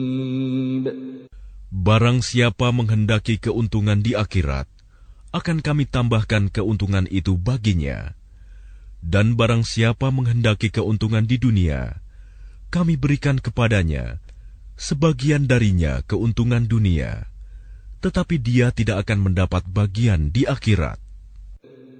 Barang siapa menghendaki keuntungan di akhirat, akan kami tambahkan keuntungan itu baginya. Dan barang siapa menghendaki keuntungan di dunia, kami berikan kepadanya sebagian darinya keuntungan dunia, tetapi dia tidak akan mendapat bagian di akhirat.